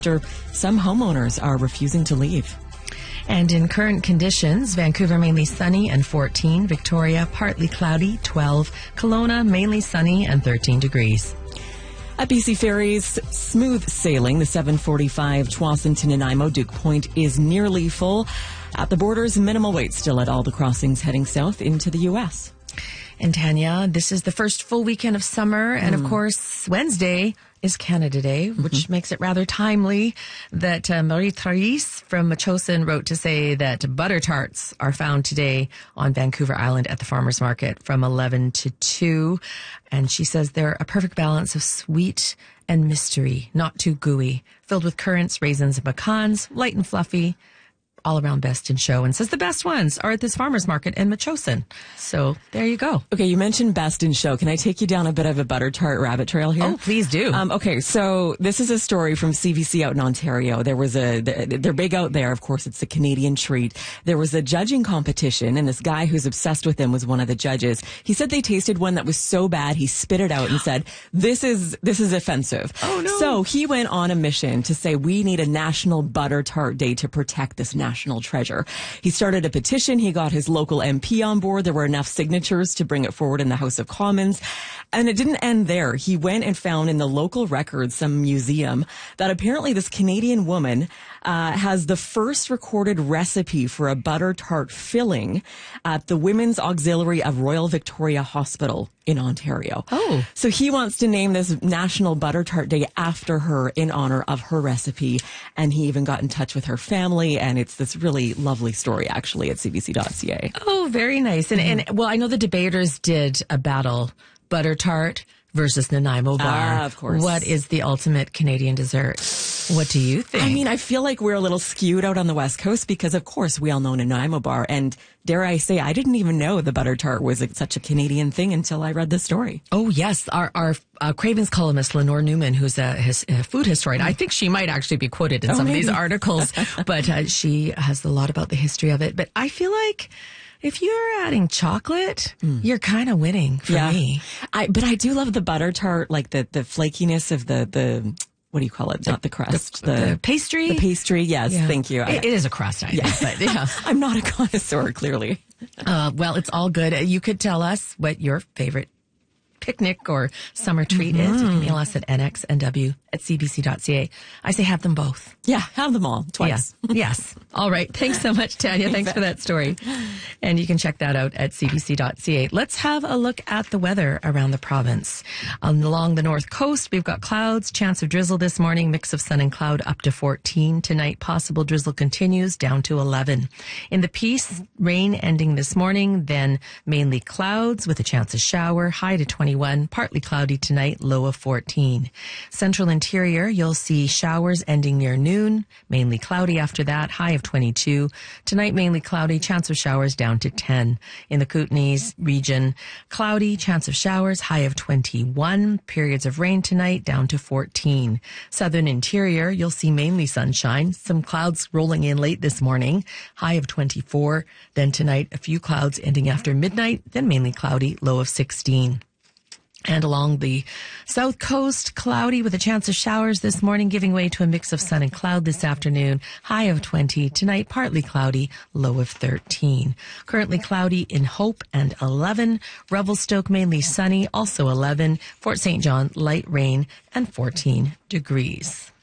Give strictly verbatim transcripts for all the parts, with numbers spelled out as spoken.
after some homeowners are refusing to leave. And in current conditions, Vancouver mainly sunny and fourteen, Victoria partly cloudy, twelve, Kelowna mainly sunny and thirteen degrees. At B C Ferries, smooth sailing. The seven forty-five Tsawwassen to Nanaimo Duke Point is nearly full. At the borders, minimal wait still at all the crossings heading south into the U S. And Tanya, this is the first full weekend of summer. And Mm. of course, Wednesday is Canada Day, which mm-hmm. makes it rather timely that uh, Marie-Therese from Metchosin wrote to say that butter tarts are found today on Vancouver Island at the farmers market from eleven to two. And she says they're a perfect balance of sweet and mystery, not too gooey, filled with currants, raisins, and pecans, light and fluffy, all around best in show, and says the best ones are at this farmer's market in Metchosin. So there you go. Okay, you mentioned best in show. Can I take you down a bit of a butter tart rabbit trail here? Oh, please do. Um, okay, so this is a story from C B C out in Ontario. There was a, they're big out there. Of course, it's the Canadian treat. There was a judging competition, and this guy who's obsessed with them was one of the judges. He said they tasted one that was so bad, he spit it out and said, this is, this is offensive. Oh, no. So he went on a mission to say, we need a national butter tart day to protect this national national treasure. He started a petition. He got his local M P on board. There were enough signatures to bring it forward in the House of Commons. And it didn't end there. He went and found in the local records, some museum, that apparently this Canadian woman uh, has the first recorded recipe for a butter tart filling at the Women's Auxiliary of Royal Victoria Hospital in Ontario. Oh. So he wants to name this National Butter Tart Day after her in honor of her recipe. And he even got in touch with her family. And it's this really lovely story, actually, at c b c dot c a. Oh, very nice. And, and well, I know the debaters did a battle, butter tart versus Nanaimo bar. Ah, of course. What is the ultimate Canadian dessert? What do you think? I mean, I feel like we're a little skewed out on the West Coast because, of course, we all know Nanaimo bar. And dare I say, I didn't even know the butter tart was a, such a Canadian thing until I read the story. Oh, yes. Our, our uh, Cravens columnist, Lenore Newman, who's a, his, a food historian, I think she might actually be quoted in oh, some maybe. of these articles, but uh, she has a lot about the history of it. But I feel like if you're adding chocolate, mm. you're kind of winning for yeah. me. I, but I do love the butter tart, like the, the flakiness of the, the, what do you call it? Not the crust. The, the, the pastry? The pastry, yes. Yeah. Thank you. It, it is a crust, I yeah. think. But yeah. I'm not a connoisseur, clearly. Uh, well, it's all good. You could tell us what your favorite picnic or summer treat mm-hmm. is. You can email us at n x n w at c b c dot c a. I say have them both. Yeah, have them all twice. Yeah. Yes. All right. Thanks so much, Tanya. Thanks for that story. And you can check that out at c b c dot c a. Let's have a look at the weather around the province. Um, along the north coast, we've got clouds, chance of drizzle this morning, mix of sun and cloud up to fourteen. Tonight, possible drizzle continues down to eleven. In the Peace, rain ending this morning, then mainly clouds with a chance of shower, high to twenty-one, partly cloudy tonight, low of fourteen. Central interior, you'll see showers ending near noon, mainly cloudy after that, high of twenty-two. Tonight, mainly cloudy, chance of showers down to ten. In the Kootenays region, cloudy, chance of showers, high of twenty-one. Periods of rain tonight, down to fourteen. Southern interior, you'll see mainly sunshine, some clouds rolling in late this morning, high of twenty-four. Then tonight, a few clouds ending after midnight, then mainly cloudy, low of sixteen. And along the south coast, cloudy with a chance of showers this morning, giving way to a mix of sun and cloud this afternoon, high of twenty. Tonight, partly cloudy, low of thirteen. Currently cloudy in Hope and eleven. Revelstoke mainly sunny, also eleven. Fort Saint John, light rain and fourteen degrees.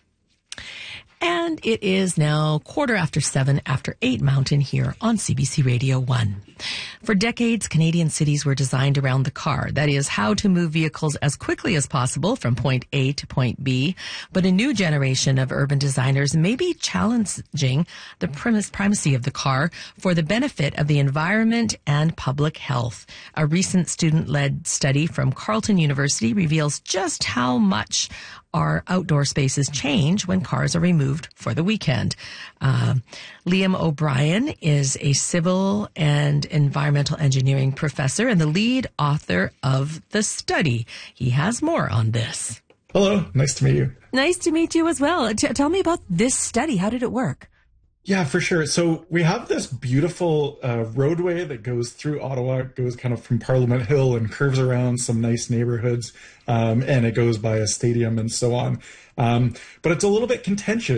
And it is now quarter after seven after eight Mountain here on C B C Radio one. For decades, Canadian cities were designed around the car. That is, how to move vehicles as quickly as possible from point A to point B. But a new generation of urban designers may be challenging the premise, primacy of the car for the benefit of the environment and public health. A recent student-led study from Carleton University reveals just how much our outdoor spaces change when cars are removed for the weekend. Uh, Liam O'Brien is a civil and environmental engineering professor and the lead author of the study. He has more on this. Hello, nice to meet you. Nice to meet you as well. T- tell me about this study. How did it work? Yeah, for sure. So we have this beautiful uh, roadway that goes through Ottawa. It goes kind of from Parliament Hill and curves around some nice neighborhoods, um, and it goes by a stadium and so on. Um, but it's a little bit contentious